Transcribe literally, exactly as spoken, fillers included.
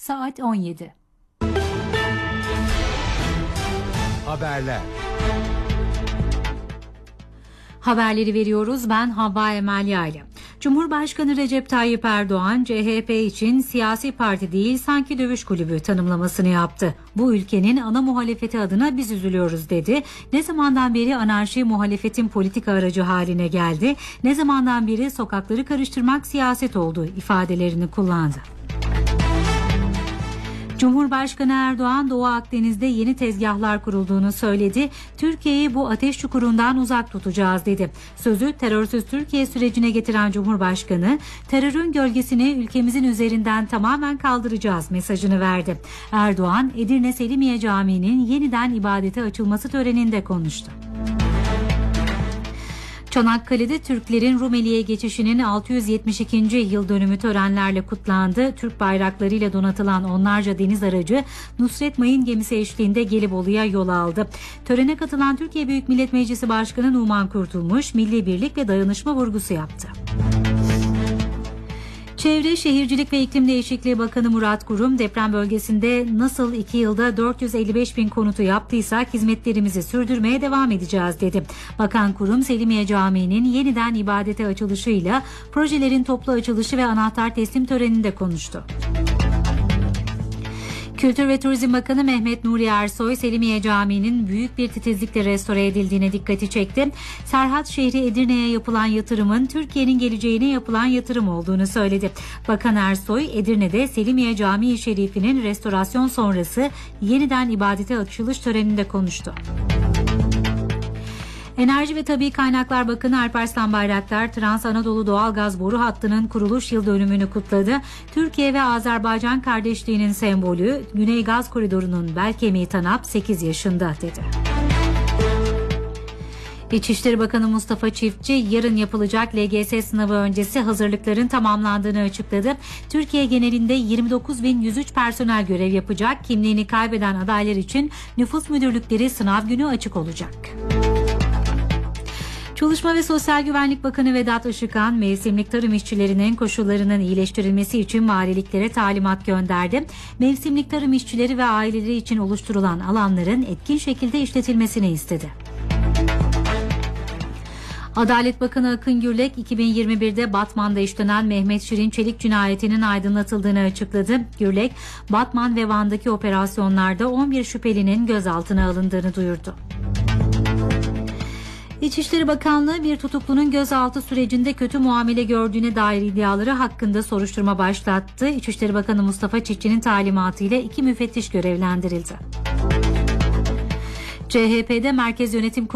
saat on yedi. Haberler. Haberleri veriyoruz. Ben Havva Emel Yaylı. Cumhurbaşkanı Recep Tayyip Erdoğan, C H P için siyasi parti değil sanki dövüş kulübü tanımlamasını yaptı. Bu ülkenin ana muhalefeti adına biz üzülüyoruz dedi. Ne zamandan beri anarşi muhalefetin politika aracı haline geldi, ne zamandan beri sokakları karıştırmak siyaset oldu ifadelerini kullandı. Cumhurbaşkanı Erdoğan, Doğu Akdeniz'de yeni tezgahlar kurulduğunu söyledi. Türkiye'yi bu ateş çukurundan uzak tutacağız dedi. Sözü terörsüz Türkiye sürecine getiren Cumhurbaşkanı, terörün gölgesini ülkemizin üzerinden tamamen kaldıracağız mesajını verdi. Erdoğan, Edirne Selimiye Camii'nin yeniden ibadete açılması töreninde konuştu. Çanakkale'de Türklerin Rumeli'ye geçişinin altı yüz yetmiş ikinci yıl dönümü törenlerle kutlandı. Türk bayraklarıyla donatılan onlarca deniz aracı Nusret Mayın gemisi eşliğinde Gelibolu'ya yol aldı. Törene katılan Türkiye Büyük Millet Meclisi Başkanı Numan Kurtulmuş, milli birlik ve dayanışma vurgusu yaptı. Çevre, Şehircilik ve İklim Değişikliği Bakanı Murat Kurum, deprem bölgesinde nasıl iki yılda dört yüz elli beş bin konutu yaptıysak hizmetlerimizi sürdürmeye devam edeceğiz dedi. Bakan Kurum, Selimiye Camii'nin yeniden ibadete açılışıyla projelerin toplu açılışı ve anahtar teslim töreninde konuştu. Kültür ve Turizm Bakanı Mehmet Nuri Ersoy, Selimiye Camii'nin büyük bir titizlikle restore edildiğine dikkati çekti. Serhat şehri Edirne'ye yapılan yatırımın Türkiye'nin geleceğine yapılan yatırım olduğunu söyledi. Bakan Ersoy, Edirne'de Selimiye Camii Şerifi'nin restorasyon sonrası yeniden ibadete açılış töreninde konuştu. Enerji ve Tabii Kaynaklar Bakanı Alparslan Bayraktar, Trans Anadolu Doğalgaz Boru Hattı'nın kuruluş yıl dönümünü kutladı. Türkiye ve Azerbaycan kardeşliğinin sembolü, Güney Gaz Koridoru'nun bel kemiği TANAP sekiz yaşında dedi. İçişleri Bakanı Mustafa Çiftçi, yarın yapılacak L G S sınavı öncesi hazırlıkların tamamlandığını açıkladı. Türkiye genelinde yirmi dokuz bin yüz üç personel görev yapacak. Kimliğini kaybeden adaylar için nüfus müdürlükleri sınav günü açık olacak. Çalışma ve Sosyal Güvenlik Bakanı Vedat Işıkhan, mevsimlik tarım işçilerinin koşullarının iyileştirilmesi için valiliklere talimat gönderdi. Mevsimlik tarım işçileri ve aileleri için oluşturulan alanların etkin şekilde işletilmesini istedi. Adalet Bakanı Akın Gürlek, iki bin yirmi birde Batman'da işlenen Mehmet Şirin Çelik cinayetinin aydınlatıldığını açıkladı. Gürlek, Batman ve Van'daki operasyonlarda on bir şüphelinin gözaltına alındığını duyurdu. İçişleri Bakanlığı, bir tutuklunun gözaltı sürecinde kötü muamele gördüğüne dair iddiaları hakkında soruşturma başlattı. İçişleri Bakanı Mustafa Çiftçi'nin talimatıyla iki müfettiş görevlendirildi. C H P'de Merkez Yönetim